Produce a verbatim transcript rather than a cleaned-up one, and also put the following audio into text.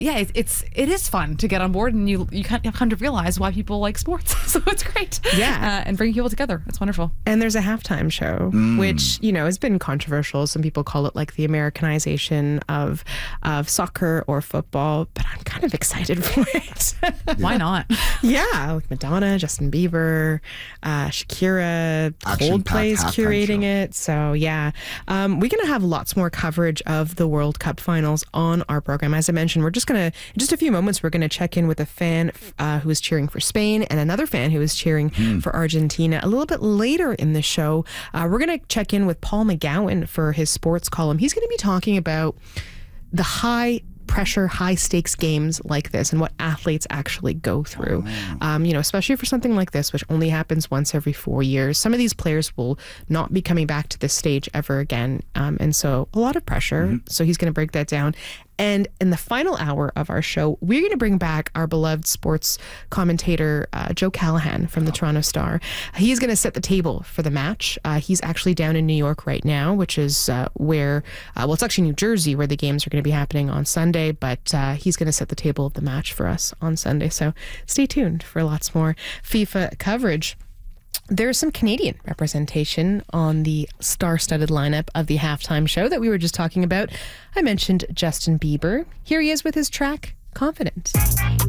yeah, it, it's it is fun to get on board, and you you kind of come to realize why people like sports. So it's great. Yeah. Uh, and bringing people together. It's wonderful. And there's a halftime show, mm. which, you know, has been controversial. Some people call it like the Americanization of of soccer or football, but I'm kind of excited for it. Why not? Yeah, with Madonna, Justin Bieber, uh, Shakira, Coldplay's curating it. So yeah, um, we're going to have lots more coverage of the World Cup finals on our program. As I mentioned, we're just going to, in just a few moments, we're going to check in with a fan uh, who is cheering for Spain and another fan who is cheering mm. for Argentina. A little bit later in the show, uh, we're going to check in with Paul McGowan for his sports column. He's going to be talking about the high pressure, high stakes games like this and what athletes actually go through. Oh, um, you know, especially for something like this, which only happens once every four years. Some of these players will not be coming back to this stage ever again. Um, and so a lot of pressure. Mm-hmm. So he's going to break that down. And in the final hour of our show, we're going to bring back our beloved sports commentator, uh, Joe Callahan from the Toronto Star. He's going to set the table for the match. Uh, he's actually down in New York right now, which is uh, where, uh, well, it's actually New Jersey where the games are going to be happening on Sunday, but uh, he's going to set the table of the match for us on Sunday. So stay tuned for lots more FIFA coverage. There's some Canadian representation on the star-studded lineup of the halftime show that we were just talking about. I mentioned Justin Bieber. Here he is with his track, Confident.